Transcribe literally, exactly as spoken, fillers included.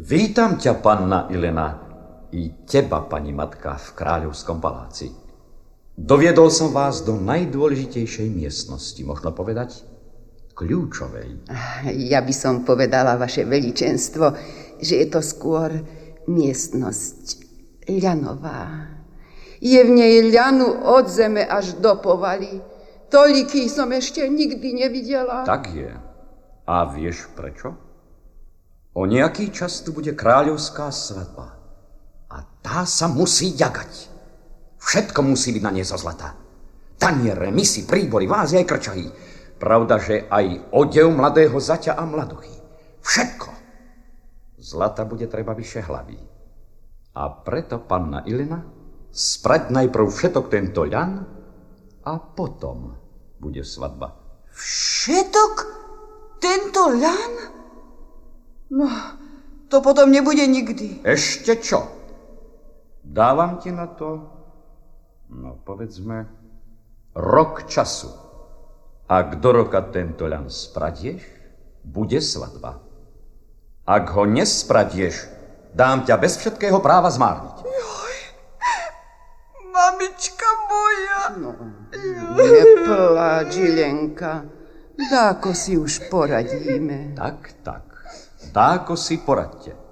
Vítam ťa, panna Ilena, i teba, pani matka, v kráľovskom paláci. Doviedol som vás do najdôležitejšej miestnosti, možno povedať kľúčovej. Ja by som povedala, vaše veličenstvo, že je to skôr miestnosť ľanová. Je v nej ľanu od zeme až do povaly. Toliký som ešte nikdy nevidela. Tak je. A vieš prečo? O nejaký čas tu bude kráľovská svadba. A tá sa musí ďagať. Všetko musí byť na nej zo zlata. Taniere, misy, príbory, vázy aj krčahy. Pravda, že aj odev mladého zaťa a mladochy. Všetko. Zlata bude treba vyše hlavy. A preto, panna Ilena, spraď najprv všetok tento ľan a potom bude svadba. Všetok tento ľan? No, to potom nebude nikdy. Ešte čo? Dávam ti na to, no povedzme, rok času. Ak do roka tento ľan spradieš, bude svadba. Ak ho nespradieš, dám ťa bez všetkého práva zmárniť. Joj, mamička moja. No, nepláč, Ilenka. Dáko si už poradíme. Tak, tak. Dáko si poradte.